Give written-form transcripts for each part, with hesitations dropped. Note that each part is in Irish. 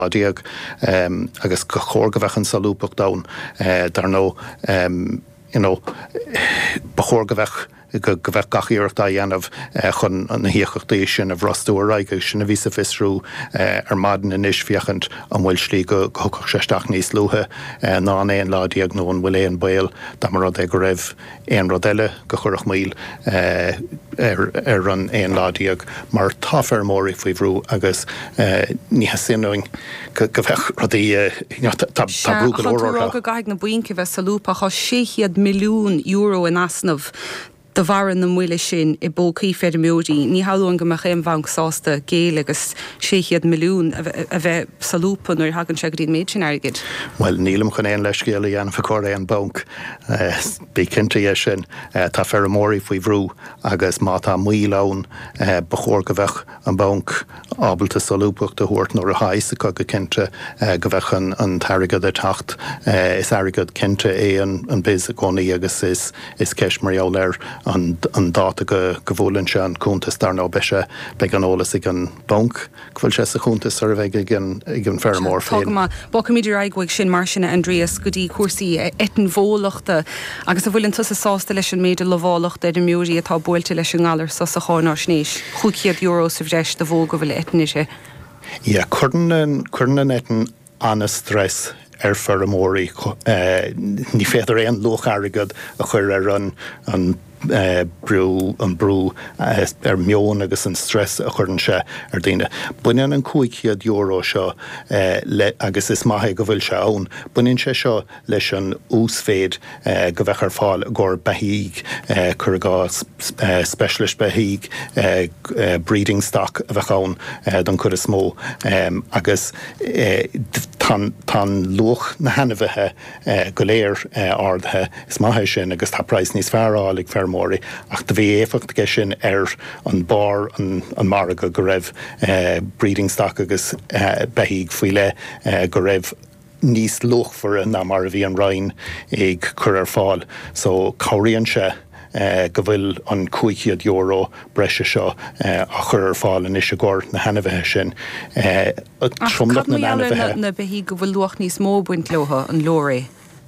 Diag agus go chóirgabhechan salúpach daun dar nó bachóirgabhech go bheith gachíocht a dhéanamh chun an híochtaí sin a bhrostúir aige sin a ví a fisrú ar madan in isfiachant an bhfuil slí go thucach seisteach níos luthe ná an éon ládiaag nó an bhfuil éon bail da mar rud ag go raibh éon rud eile go churach míl ar an éon ládiaag mar tá fermóí faoi bhrú agus ní hasinúing go bheith rudaí tá brú go ortha. Go gaig na buince bheith salúpa chu 600 milliún euro in asnamh de bharan na muile sin I bócaí féidirmiúdaí, ní haúan go meach éon bhanc sásta géal agus 600 milliún a bheith salúpa nuair hagann se go dtíon méid sin airgid. Well, nílam chun éon leis géala dhéanamh fa cóir éon banc bí cinnte é sin tá fermóí faoi bhrú agus má tá mílán ba chóir go bheith an banc ábalta salúpach de thuirt nóair a haise go cinnte go bheith an tarigad a tacht is airgad cinnte é an biz a gcónaí agus is ceis maríall ar an dáta go bhólann se an cúntas dar ná beise beag an ólas ag an banc bhfuil se sa cúntas ar bheith ag an fermór féin. Bóca míidir aighaig sin mar sinna Andreas go dtí cuasaí etan bhólachta agus a bhfuiln tusa sásta leis an méidir lehálacht idir miúí atá buailte leis an gálar sa cháinar snéis. €100 sa bhreis de bhó go bhfuil etan ise. Ja, chuirnan etan anna stress ar fermóí ní féidir éon loch airgad a chur ar an brú ar mion agus an stress a churann se ar daine. Buinean an €200 seo agus is maithe go bhfuil se ann. Buineann se seo leis an ús féad go bheith ar fáil gur beithíg chur gá specialist beithíg breeding stock a bheith ann don chur is mó agus tá loch na hanamhethe go léir ardthe is maithe sin agus tá práis níos fearáil ag fermóí ach de bhí éfacht ge sin ar an bar an marga go raibh breeding stock agus beithíg faoi le go raibh níos loch for na mar a bhí an rain ag chur ar fáil. So cóiríonn se go bhfuil an €200 breise seo a chur ar fáil in is a gcóir na hanamhethe sin. Tromlach na hanamhethe na beithíg go bhfuil luach níos mó buint leotha an lóra.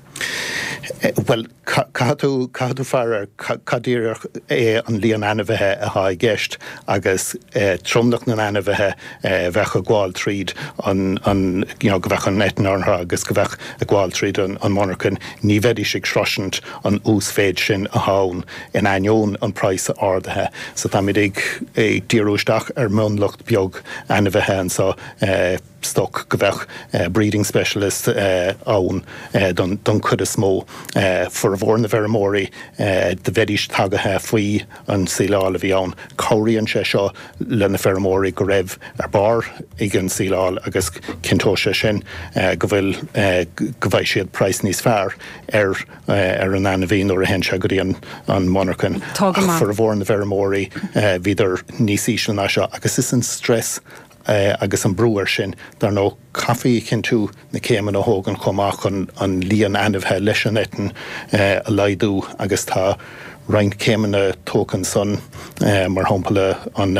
Well, cadú fear cadíir an líon anamhethe a há gceist agus tromlach na anamhethe bheith a gháil tríd an go bheith an netanartha agus go bheith a gháil tríd an monarchan ní bheidí sig srosint an ús féid sin a hán in aineón an práise ardathe. So tá mid ag díorúisteach ar mionlacht beag anamhethe an sa stock go bheith breeding specialist ann don chud is mó for a bhór na Vermóí de bheidís tagathe faoi an síláil a bhí ann. Cóiríonn se seo le na Vermóí go raibh ar bar ag an síláil agus cintóise sin go bhfuil siad práis níos fearr ar an anamhín ó a hen se go dtí an monarchan. For a bhór na Vermóí bhíidir níos ísle na seo agus is an stress agus an brúir sin dar nó cafaí cin tú na céimeann ó thógan chumach an líon anamhthe leis an etan a laidú agus tá reint céimeanna tócan son mar thompala an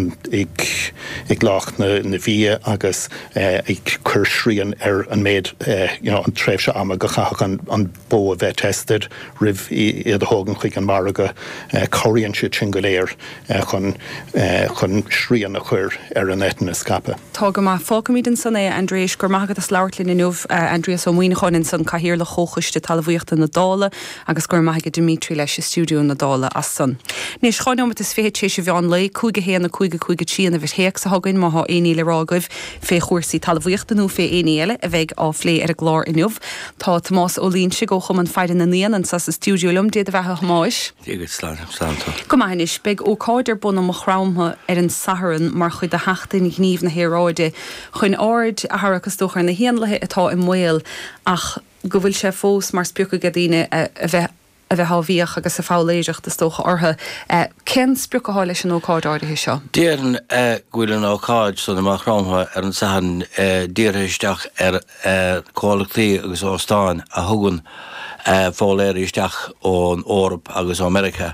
ag lách na bhí agus ag chur srían ar an méid an tréimh se ama go chaach an bó a bheith tested rih iad a thógan chuig an marga cóiríonn siad sin go léir chun srían a chur ar an etan na scape. Tága má fágamíd an san é Andreas gur maigad a sláirtlín inniuh Andreas ó muoineáin in san caihirir le chóchaiste talmhaíochta na dála agus gur maigad Dimitri leis i stúdiú na dála as san. Níos cháineomad is féad sé bheán le cúige héanana cúige tíana bheit héic sa hagann má há éí le rágah fé chuirsaí talmhaíochtanú fé éile a bheith á phlé ar a glár inniuh. Tá Tomás Ólín si go chum an feidir na níana sa stúdiúlum déad a bheith hamáis. Go mainis beag ó cáidir buna mo chrámtha ar an saharan mar chuid a heachtain gníomh na héráide chuin áid a thragus dúchar na héanlathe atá i mhail ach go bhfuil sé fós mar spiúcha go dtíine a bheith hábhíoch agus a fáléireach de stócha ortha. Cén spiúcha há leis an ócáid áirithe seo? Déireann ghuiil an ócáid son amach rámtha ar an sahan díorthisteach ar cólachtaí agus óstáin a thugann fáléiristeach ón Eorp agus America.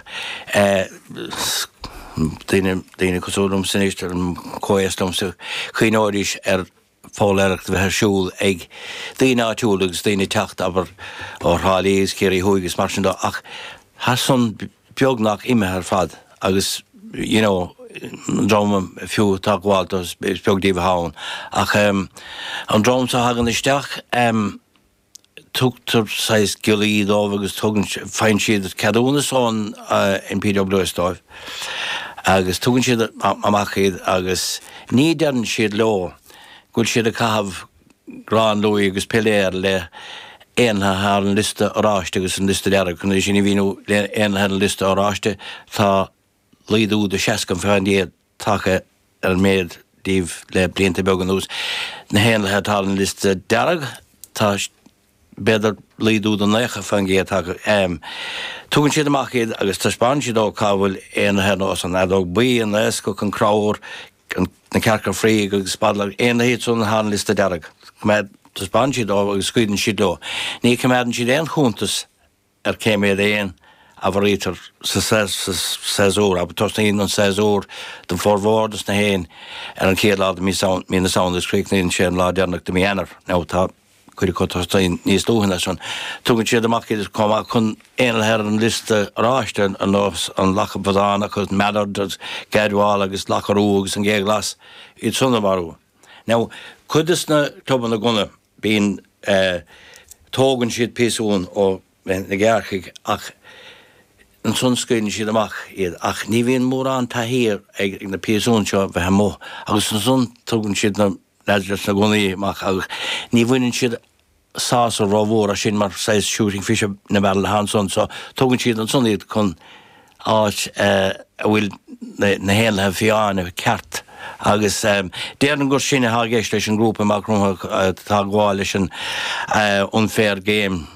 Daine cosúlum san istar an cóiastomsa chuinóiris ar fólaircht bheit siúil ag daoine áitiúlagus daoine teacht aber ó Rálíos céirí thuigus mar sin dó ach hasan beagnach imime ar fad agus drom fiú táháil is beagdíomh hán ach an drom sa hagan isteach tugtar sais gilíd agus tugann féin siad cadúnasáin in PWStáibh agus tugann siad amachchéad agus ní dearan siad leo gúil siad a cahabh grán luí agus peléir le éonthe an liste áráiste agus an liste dearg chun sin bhíú le éonthe an liste áráiste tá líadú de seacan féin take ar méad díobh le blianta began ús na héanlathe tá an liste dearg tá beidir líadú an leicha fan géad tugann siad amachchéad agus tá spáin siad ó cábhfuil éonthe nó an adóg buí an leis go an cráir na cearcar frí agus spadlar éonthe son na hána liste dearg tá spáin siad ó agus scuidann siad leo. Ní cumaidan siad éon chúntas ar céimiad éon a bhrítar sa 6 ór, aber tos na íon an 6 ór den forhórdas na héin ar an céad lád mí na saonas críicnaíonn sé an lá dearnach de míanaar ná tá chuir cotáin níos dúhanna son. Tugann siad amachchéad comá chun éonthe an liste ráiste an nós an lacha padána chus medar geadháil agus lacharú agus an géaglas iad sunna marú. Now, chudas na tuban na guna bíon tógann siad písún ó na gghearchaigh ach an sunscreen siad amach iad ach ní bhíon mór an taithíir ag na písún seo bheit mó agus an sun tugann siad na leidir na gunaí amach agus ní bhaineann siad sás ó rámhór a sin mar 6 shooting fiche na bhela hanson so tugann siad an sun iad chun áit a bhfuil na héanlathe fiáin a ceart agus déan gur sinna hágéist leis an grúpa amach tá gháil leis an unfair game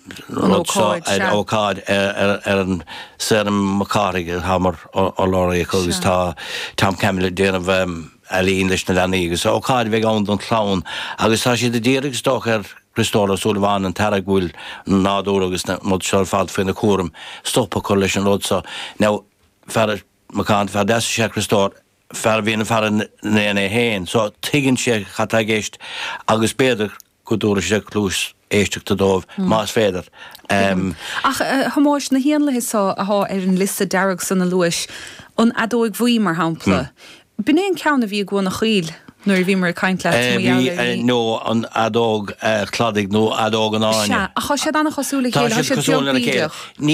ócáid ar an Sarah McCarrig hamar ó Lóraí agus tá Tom Camille déanamh a líon leis na lenaí agus ócáid bheith ann don chlán agus tá siad a ddíragus doch ar Christóra Sullivan an tarag bhfuil nádú agus mod seáil fád faoin na cuaram stoppa chu leis an rud so ná fear McCann fear de sé Christór fear bhíonna fear na héin so tuigann sé chattá géist agus béidir go dúra sé clús éisteachta dómh más féidir. Ach hamáis na héanlathe sá athá ar an liste dearg san na luis an adóig bhuí mar hampla. B'néon ceanna bhí go na chiil nuair bhí mar caiint le nó an adóg cladig nó adóg an áine. A chá sé anna chosúla chéile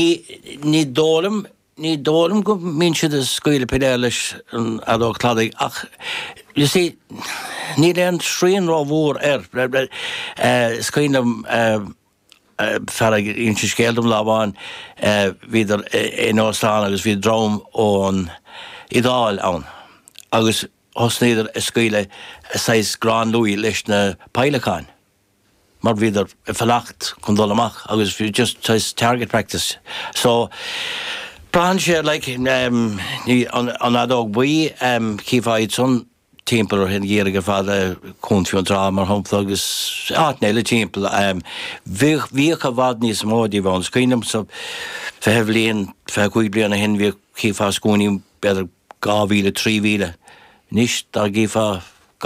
ní dólam go mín siad a scoile pedéir leis an adóg cladig ach you see ní leon sríon rá mhór scoinam ferag inse scéaldum lábháin viidir in Áslán agus ví dróm ón idáil ann agus hosnéidir a scoile a 6 grán luí leis na Peileáin mar viidir falacht chun dul amach agus vi just target practice so Bran sé an adóg buí cífáid son timppel hen géige fád konfiún drá mar hopla agus ánéile timppel ví a bhd níos módí bhán scuinem so feheflíon fe chuig blianana hen vi cífá scóí beidir 3,000 níos dar gífa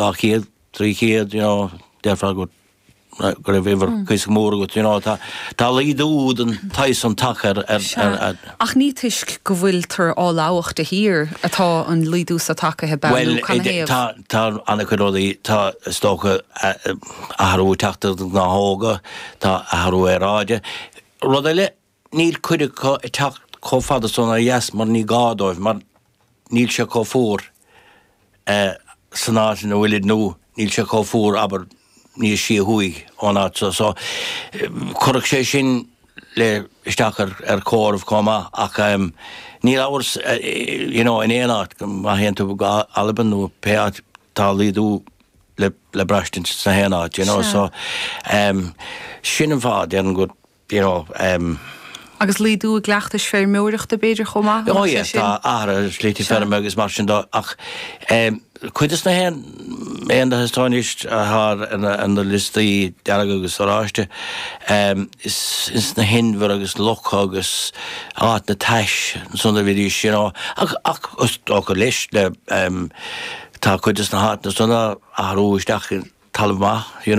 3,000 derfra go gur a bhíhar chuis mór go tá líadúd an tais an tachar ach ní tuisc go bhfuil tar á láhacht a hir atá an líadú sa takethe well tá anna chuí tá stocha athú teachta na hága tá athú ráide rud eile níl chuide teach có fada sonna yes mar ní gádóibh mar níl se có fór san áit na bhfuilid nó níl se có fór aber ní si huig ánáit so chuach sé sin le isteachar ar cómh comá ach ní áhars in éanacht go má héanta go Alban nó pead tá líadú le breistin sa héanaat so sin an fád an go agus líadú a gleachtas fér móireachta beidir chomá? Tá ára slítí ferm agus mar sin ach chuidas na hen éon histáist an na listaí dearg agus áráiste is na hinmhar agus locha agus áit na teis sunna bhí sin ach go leis le tá chuidas na háit na sunna athróisteach talmach,